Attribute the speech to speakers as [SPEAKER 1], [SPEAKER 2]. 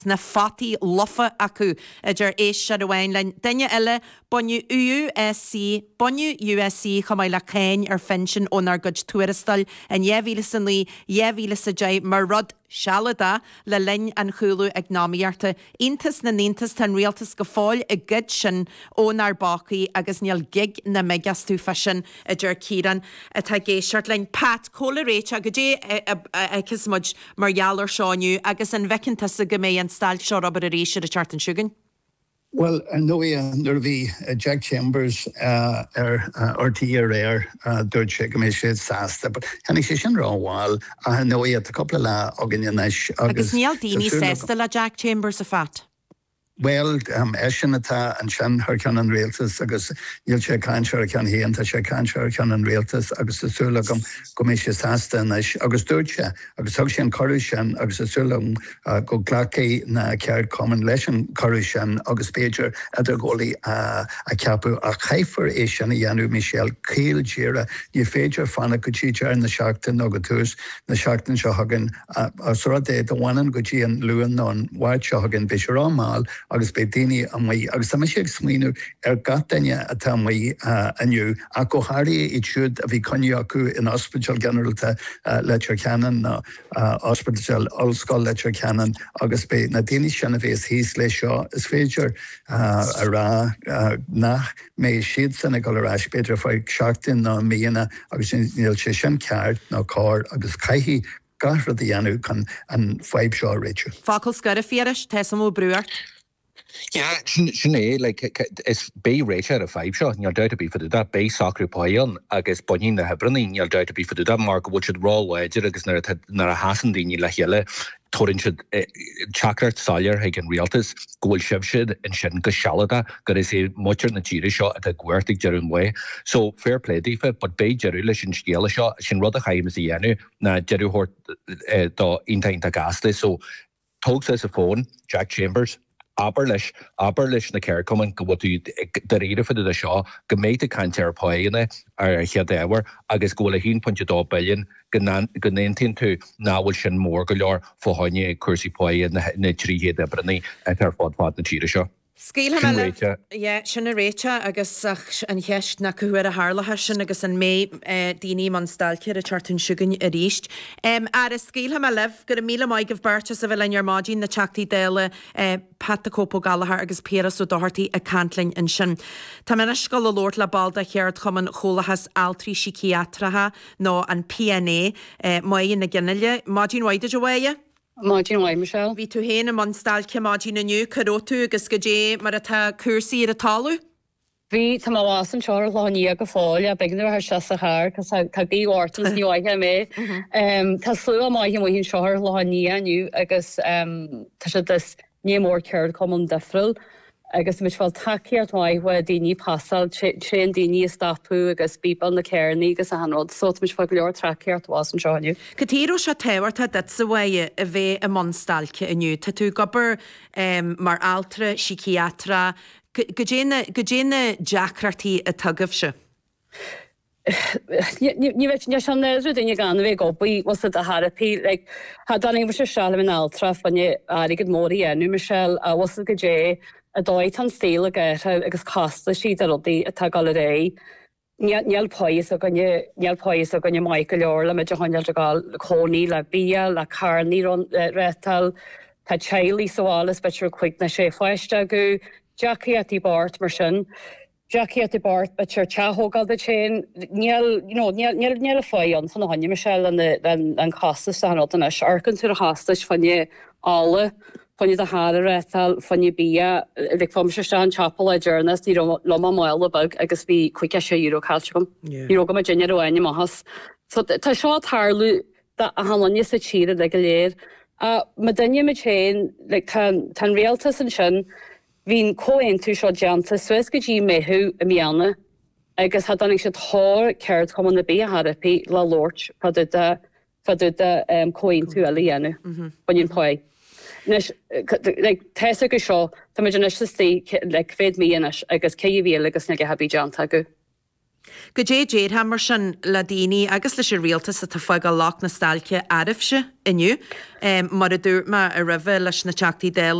[SPEAKER 1] na fatí lofa acu idir éis se bhhain lein daine eile bonniu USC chumai le céin ar finsin ónar gud tuarastal an éhvíle san lí éhvíle sa dé mar rud sealada le linn an chuúlú ag náíarta intas na néntas tan rialtas go fáil a gud sin ónar bacaí agus níl gig na megas tú fashion idir círan atá géisiart lein Pat cólaréit a go dé agus mud margheallar seániu agus an bhecintas a go mé an stáil seo robar a rééis a chartan siúgan.
[SPEAKER 2] Well, nervy Jack Chambers RT rare dúirt sé go mé sé sásta, but hanig sé sin ráháil a nóí a couple la agin
[SPEAKER 1] agus níl daoine sésta le Jack Chambers a fat.
[SPEAKER 2] Well, sin atá an sin thar cean an réaltas agus níl sé caiinsear cean héan tá sé caiinsear cean an réaltas agus asúla go mé sé sásta agus dúirte agus thug sé an choú sin agus asúla go ghlacaí na ceart common leis an choú sin agus péidir idir ggólaí a ceapú a chaifar é sin a dhéanú Michelle céal díire ní féidir fanna go títear na seachtain nó go tús na seachtain seo hagan a sora é do bhhainan go dtí an luúan nó an bhaid seo hagan be sé rámáil agus be daoine an mí agus tá sé smíú ar gataine atá mí aniu a go háirí i siúd a bhí conne acu in Hospital Generalta Letter Cannon na Hospital Allscoil Letter Cannon agus be na daoine sinna bhés híos lei seo is féidir a rá nach mé siad sanna go leráis beidir fáid seachtain ná míana agus níl sé sin ceart ná cá agus caihí garra dhéanú chun an feib seo réitiú.
[SPEAKER 1] Fácail scar a fíris te mó brúart.
[SPEAKER 3] Yeah, sinné is bé réite ar a feib seo níl deut a bí faúda bé sacrú páan agus buín na hebranní níl deut a bí faúda mar go bhil siad ráhaidir agus nar a hasan daoine le heile tuann siad teachart sáir ag an rialtas gohfuil sibh in sin go sealada gur is é muir na tíiri seo a ghuiirrtaigh dearún mé. So fair play dífa, but bé dearú leis sin scéala seo sin rud a chaim is a dhéanú na dearúhort dá intainta gasla. So tóg sa fón Jack Chambers aber leis na ceir cuman go bhú de réidir fa a seo go méid a cantear páine ar cheadéhar agus ggóla 1.2 billion go 19 tú náhfuil sin mór go leor fóáine cuasaí páin na tríhéad ebrannaí ar fád na tíire seo.
[SPEAKER 1] Scíl sinna réite agus an cheist na cuair a hálathe sin agus an mé daoine man stalceir a chartún siúgan a ríist. Ar is scíl me leh gur a míle maigh berte sa bhfuil an armádín na teachtaí déile Pat a cópó galathe agus péras ó dohartaí a cantlainn in sin. Tá mena scoil a lórt le balda cheart chuman cholachas altrí psichiatratha nó an PNA mai na gginneile. Mádín waide a bhaige?
[SPEAKER 4] Mádín waid, Michelle.
[SPEAKER 1] Bhí tú héana man stalce mádín aniu carótú agus go dé mar atá cursaí ar a talú?
[SPEAKER 4] Bhí tá bhás an seir láí a go fáil a beagnar ar se a háir tá bí ortas ní áige mé. Tá slú maithe mo hín seir láí aniu agus tá se ní mór ceir com an defriil. agus mis fáil takeíart maithha daoine pasal tréan daoine stapú agus bíbal na cairnaí agus a hanrod, so mis fáil go leor takeíart was an seániu.
[SPEAKER 1] Catíú se tehharta dat sa bhaige a bheith a monstalce aniu. Tá tú gobar mar altra psichiatra go déine deacratí a tugah se.
[SPEAKER 4] Ní bheith ne sean néú daine gan bheith gobaí was a therapy, ha daning mar se seala in altra fanne aigad mórí enú Michelle a was go dé a dóid an stéla gaithe agus casta siad a rudaí atá gal ré. Níl páis a gonne mai go leor le meid a hainil a gáil le cónaí le bia le carnaí rétal tá teilí soálas betir chuig na sé fáiste go Jackie at bart mar sin. Jackie at bart betir teógáil de sin níl a fáon san haine Michelle an casta san an is arcan tú a hastais fanne ála fanne a háda rétal fanne bia le fam se an chapel a journalist ní loma máile bag agus bhí chuice sé Eurocalchum. Eurogam a Jenny Roine mahas. So tá seo tharlú a halanne sa tíre le go léir. Ma dunne me chéin tan réaltas an sin hín cóin tú seo deanta suas go dtí méthú a mianna agus had annig sé thór ceirt chum na bí a therapy le Lort faduda cóin tú a líana banin páid. Teessa go seo tá meidir neistí féad míana agus cé bhí agus na habí deanta go.
[SPEAKER 1] Go déad ha mar sin le daoine agus leis sé rialtas a tá foiig a lách na stáilce aibhse inniu mar a dúr mar a raheh leis na teachtaí déile